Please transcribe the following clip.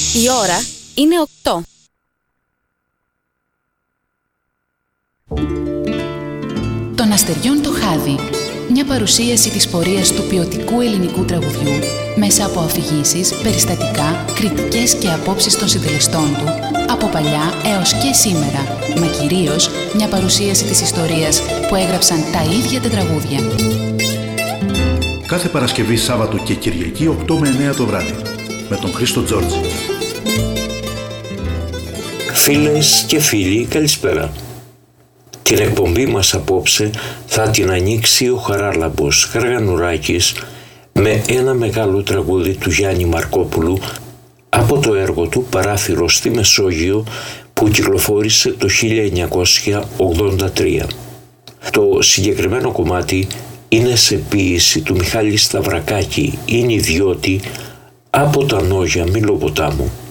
Η ώρα είναι 8. Των αστεριών το χάδι. Μια παρουσίαση της πορείας του ποιοτικού ελληνικού τραγουδιού μέσα από αφηγήσεις, περιστατικά, κριτικές και απόψεις των συντελεστών του από παλιά έως και σήμερα, μα κυρίως μια παρουσίαση της ιστορίας που έγραψαν τα ίδια τα τραγούδια. Κάθε Παρασκευή, Σάββατο και Κυριακή 8 με 9 το βράδυ με τον Χρήστο Τζόρτζη. Φίλες και φίλοι, καλησπέρα. Την εκπομπή μας απόψε θα την ανοίξει ο Χαράλαμπος Γαργανουράκης με ένα μεγάλο τραγούδι του Γιάννη Μαρκόπουλου από το έργο του «Παράθυρο στη Μεσόγειο» που κυκλοφόρησε το 1983. Το συγκεκριμένο κομμάτι είναι σε ποίηση του Μιχάλη Σταυρακάκη, είναι ιδιώτη από τα Νόγια Μιλοποτάμου.